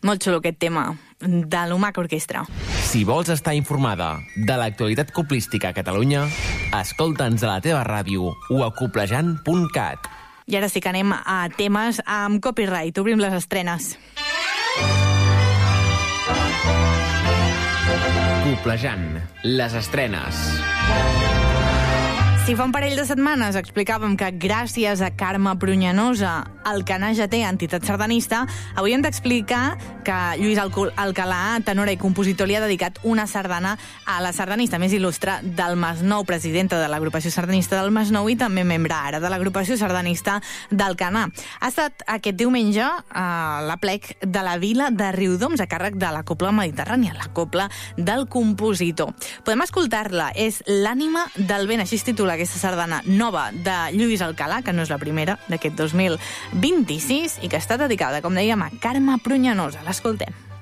Molt xulo aquest tema de l'Humac Orquestra. Si vols estar informada de l'actualitat coplística a Catalunya, escolta'ns a la teva ràdio o a coplejant.cat. I ara sí que anem a temes amb copyright. Obrim les estrenes. Coplejant, les estrenes. Si fa un parell de setmanes explicàvem que gràcies a Carme Pruñanosa Alcanar ja té entitat sardanista, avui hem d'explicar que Lluís Alcalà, tenora i compositor, li ha dedicat una sardana a la sardanista més il·lustre del Masnou, presidenta de l'agrupació sardanista del Masnou i també membre ara de l'agrupació sardanista d'Alcanar. Ha estat aquest diumenge a l'aplec de la vila de Riudoms, a càrrec de la Cobla Mediterrània, la cobla del compositor. Podem escoltar-la, és L'ànima del vent, així es titula aquesta sardana nova de Lluís Alcalà, que no és la primera d'aquest 2026 i que està dedicada, com dèiem, a Carme Pruñanosa. L'escoltem.